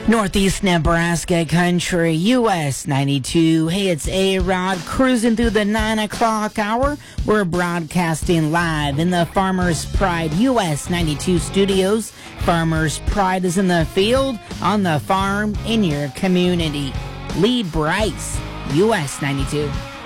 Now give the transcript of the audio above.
Northeast Nebraska country, US 92. Hey, it's A-Rod cruising through the 9 o'clock hour. We're broadcasting live in the Farmers Pride US 92 studios. Farmers Pride is in the field, on the farm, in your community. Lee Bryce, US 92.